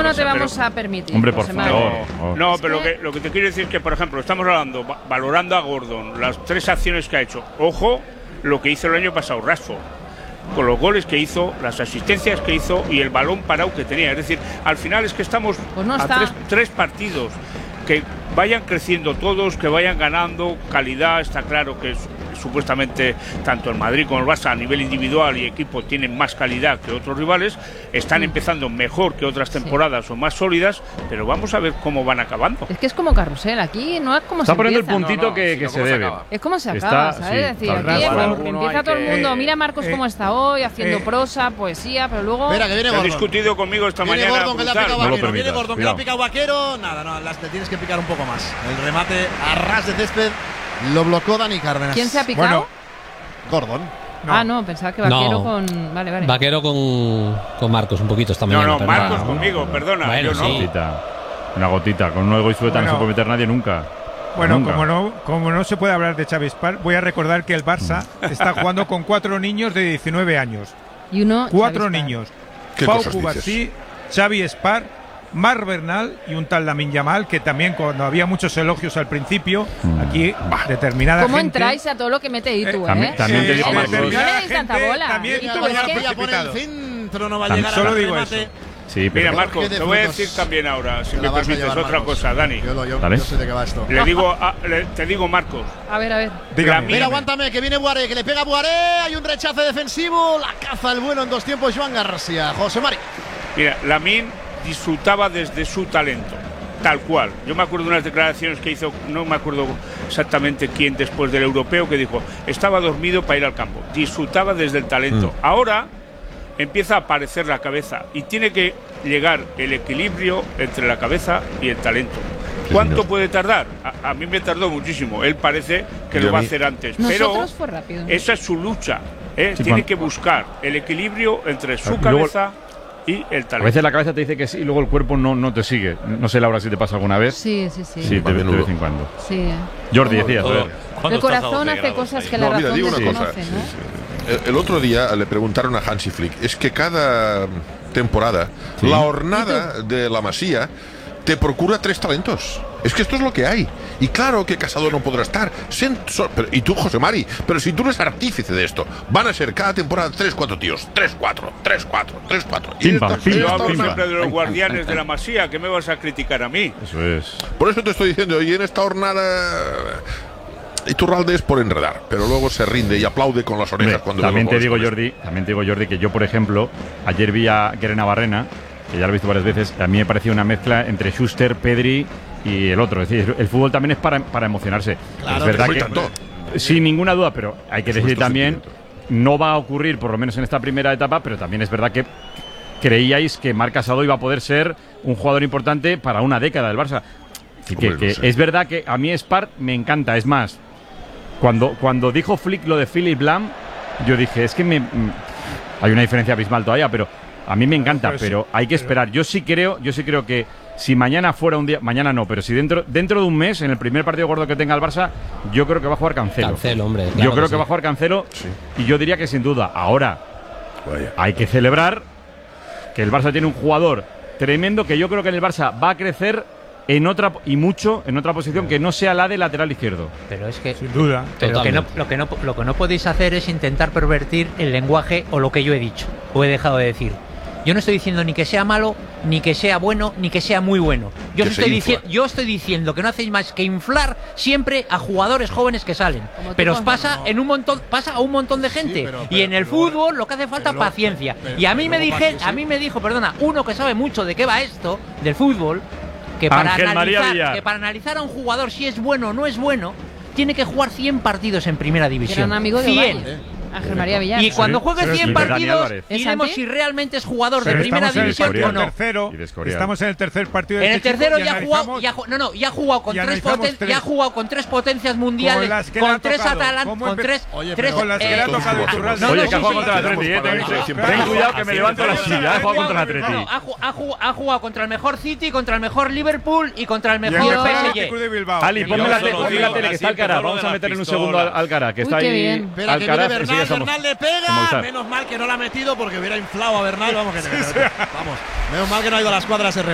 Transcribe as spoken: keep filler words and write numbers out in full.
no cosa, te vamos pero, a permitir. Hombre, por José favor. Manuel. No, no, pero lo que, lo que te quiero decir es que, por ejemplo, estamos hablando, va- valorando a Gordon, las tres acciones que ha hecho. Ojo, lo que hizo el año pasado Rashford, con los goles que hizo, las asistencias que hizo y el balón parado que tenía. Es decir, al final es que estamos Pues no a está. tres, tres partidos. Que vayan creciendo todos, que vayan ganando calidad. Está claro que es, supuestamente tanto el Madrid como el Barça a nivel individual y equipo tienen más calidad que otros rivales, están empezando mejor que otras temporadas o más sólidas, pero vamos a ver cómo van acabando. Es que es como carrusel, aquí no es como Está se poniendo el empieza. puntito No, no, que, si que no, se ¿cómo se debe. acaba? Es como se Está- acaba, sí, ¿sabes? Es decir, tal aquí cual. es- Alguno empieza hay todo el que- mundo, eh, mira Marcos eh, cómo está hoy, haciendo eh, prosa, poesía, pero luego... Espera, que viene Se ha Gordon. discutido conmigo esta Viene mañana. Gordon que le ha brutal. picado No lo Vaquero. Viene permitas, Gordon que le ha cuidado. picado Vaquero. Nada, no, las te tienes que picar un poco más. El remate a ras de césped lo bloqueó Dani Cárdenas. ¿Quién se ha picado? Bueno, Gordon. no. Ah, no, pensaba que Vaquero No. con... Vale, vale. Vaquero con, con Marcos un poquito esta No, mañana. no, pero Marcos no. conmigo, perdona. Bueno, yo no. sí. Gotita. Una gotita. Con un ego y sueta no Bueno. se puede meter nadie nunca. Bueno, Nunca. como no, como no se puede hablar de Xavi Spar, voy a recordar que el Barça está jugando con cuatro niños de diecinueve años. Y uno... Cuatro Xavi Spar. niños. ¿Qué Pau cosas Cubarsí, Xavi Spar, Marc Bernal y un tal Lamine Yamal, que también cuando había muchos elogios al principio, aquí determinada ¿Cómo gente... entráis a todo lo que mete ahí tú, eh? también- también te eh, digo, Marcos. No le determinada deis tanta gente bola. también Y Mira, tú, todavía es que- ya pone el precipitado. centro, no va a También- llegar Solo al digo remate. eso. Sí, pero Mira, Marcos, Jorge de te voy a Frutos. decir también ahora, si Te me la vas a permites, llevar, otra Marcos. cosa, Dani. Yo, lo- yo- ¿Vale? yo sé de qué va esto. Le digo, a- le- te digo, Marcos, A ver, a ver. Dígame. Mira, aguántame, que viene Buaré, que le pega a Buaré. Hay un rechace defensivo. La caza el bueno en dos tiempos. Joan García. José Mari. mira, Lamine disfrutaba desde su talento, tal cual. Yo me acuerdo de unas declaraciones que hizo, no me acuerdo exactamente quién después del europeo, que dijo, estaba dormido para ir al campo. Disfrutaba desde el talento. Ahora empieza a aparecer la cabeza y tiene que llegar el equilibrio entre la cabeza y el talento. ¿Cuánto puede tardar? A, a mí me tardó muchísimo. Él parece que Y lo a va a mí- hacer antes. Nosotros Pero fue rápido. esa es su lucha. ¿eh? Sí, Tiene cuando- que buscar el equilibrio entre su Y luego- cabeza y el A talento. veces la cabeza te dice que sí y luego el cuerpo no, no te sigue. No sé, Laura, si te pasa alguna vez. Sí, sí, sí. Sí, de, a de menudo. vez en cuando. Sí. Jordi, decías, a Todo. ver. ¿Cuándo El estás a corazón doce hace grados cosas ahí? que la No, mira, razón digo una cosa. desconoce, ¿no? El, el otro día le preguntaron a Hansi Flick, es que cada temporada la hornada de la Masía te procura tres talentos. Es que esto es lo que hay. Y claro que Casado no podrá estar. Sen- so- pero- y tú, José Mari, pero si tú eres artífice de esto, van a ser cada temporada tres, cuatro tíos. Tres, cuatro, tres, cuatro, tres, cuatro. Y Pim, esta- pam, pim, Yo esta hablo pim, hornada- siempre de los guardianes de la Masía. ¿Qué me vas a criticar a mí? Eso es. Por eso te estoy diciendo, y en esta hornada Iturralde es por enredar, pero luego se rinde y aplaude con las orejas Hombre, cuando ve también los te goles digo, con Jordi, también te digo, Jordi, que yo, por ejemplo, ayer vi a Guerena Barrena, que ya lo he visto varias veces, a mí me parecía una mezcla entre Schuster, Pedri y el otro. Es decir, el fútbol también es para, para emocionarse. Claro, es verdad que que, sí, tanto. sin ninguna duda, pero hay que Es decir nuestro también, sentimiento. no va a ocurrir, por lo menos en esta primera etapa, pero también es verdad que creíais que Marc Casado iba a poder ser un jugador importante para una década del Barça. Así que, Hombre, no que sé. es verdad que a mí Spart me encanta, es más, cuando, cuando dijo Flick lo de Philip Lahm, yo dije, es que me, mm, hay una diferencia abismal todavía, pero a mí me encanta, Pero sí, pero hay que pero- esperar. Yo sí creo, yo sí creo que si mañana fuera un día, mañana no, pero si dentro, dentro de un mes, en el primer partido gordo que tenga el Barça, yo creo que va a jugar Cancelo. Cancelo, hombre. yo claro creo que, sí. va a jugar Cancelo y yo diría que sin duda. Ahora, Vaya. hay que celebrar que el Barça tiene un jugador tremendo que yo creo que en el Barça va a crecer en otra y mucho en otra posición que no sea la de lateral izquierdo. Pero es que, Sin duda. pero lo que, no, Totalmente. lo, que no, lo que no podéis hacer es intentar pervertir el lenguaje o lo que yo he dicho o he dejado de decir. Yo no estoy diciendo ni que sea malo, ni que sea bueno, ni que sea muy bueno. Yo, Que os se estoy, infla. dici- yo estoy diciendo que no hacéis más que inflar siempre a jugadores jóvenes que salen. Como tú Pero os con- pasa en un montón, pasa a un montón de gente. pero- y pero- en el pero luego- fútbol lo que hace falta es pero luego- paciencia. pero- y a mí pero me luego dije, paciencia. a mí me dijo, perdona, uno que sabe mucho de qué va esto del fútbol, que para Ángel María analizar, Villar. que para analizar a un jugador si es bueno o no es bueno, tiene que jugar cien partidos en primera división. Era un amigo de cien. Ovalle, Ángel María Villar. Y cuando juegue pero cien sí, de Dani partidos, Álvarez. ¿Es diremos Santi? si realmente es jugador de Pero primera estamos en el división partido o no. tercero, Y de Escorial. estamos en el tercer partido de En el este chico tercero y ya ha jugado, analizamos ya, ju- no, no, ya ha jugado con y tres, analizamos poten- tres. ya ha jugado con tres potencias mundiales, las que le ha con tres tocado. Atalantas, ¿Cómo con empe- tres, Oye, tres, pero con las que le ha eh, tocado ah, Iturralde. no, no, Oye, sí, que ha jugado sí, contra el sí. Atleti, eh, ten, Claro, ten claro. cuidado que me levanto la silla, ha jugado contra el No, Atleti. ha, ju- ha ju- ha jugado contra el mejor City, contra el mejor Liverpool y contra el Y el mejor mejor P S Atlético G. de Bilbao. Ali, Y ponme yo la, solo te- ponme digo, la tele que así está Alcaraz. empezó lo Vamos de a las meter en un pistolas. segundo al Alcaraz, que Uy, está qué ahí. bien. Espera, que viene Alcaraz, que sigue Bernal, somos- Bernal le en pega. Movistar. Menos mal que no la ha metido porque hubiera inflado a Bernal. Vamos, que te- vamos. Menos mal que no ha ido a las cuadras R.